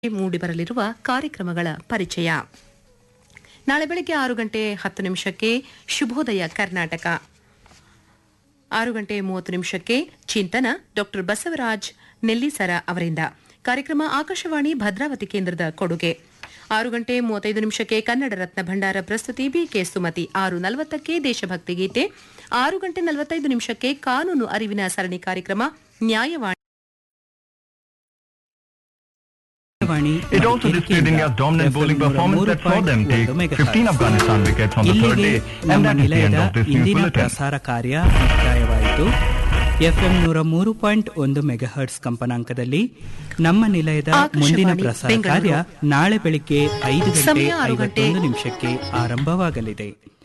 ಮೂಡಿಬರಲಿರುವ ಕಾರ್ಯಕ್ರಮಗಳ ಪರಿಚಯ. ನಾಳೆ ಬೆಳಗ್ಗೆ 6:10 ಶುಭೋದಯ ಕರ್ನಾಟಕ, 6:30 ಚಿಂತನ ಡಾ ಬಸವರಾಜ್ ನೆಲ್ಲಿಸರ ಅವರಿಂದ. ಕಾರ್ಯಕ್ರಮ ಆಕಾಶವಾಣಿ ಭದ್ರಾವತಿ ಕೇಂದ್ರದ ಕೊಡುಗೆ. 6:35 ಕನ್ನಡ ರತ್ನ ಭಂಡಾರ ಪ್ರಸ್ತುತಿ ಬಿಕೆ ಸುಮತಿ. 6:40 ದೇಶಭಕ್ತಿ ಗೀತೆ. 6:45 ಕಾನೂನು ಅರಿವಿನ ಸರಣಿ ಕಾರ್ಯಕ್ರಮ Nyayavani. It also displayed India's dominant bowling performance that saw them take 15 Afghanistan wickets on the third day, and that is the end of this news bulletin. ಪ್ರಸಾರ ಕಾರ್ಯ ಮುಕ್ತಾಯವಾಯಿತು. ಎಫ್ಎಂ 103.1 ಮೆಗಾಹರ್ಟ್ಸ್ ಕಂಪನಾಂಕದಲ್ಲಿ ನಮ್ಮ ನಿಲಯದ ಮುಂದಿನ ಪ್ರಸಾರ ಕಾರ್ಯ ನಾಳೆ ಬೆಳಿಗ್ಗೆ 5:51 ಆರಂಭವಾಗಲಿದೆ.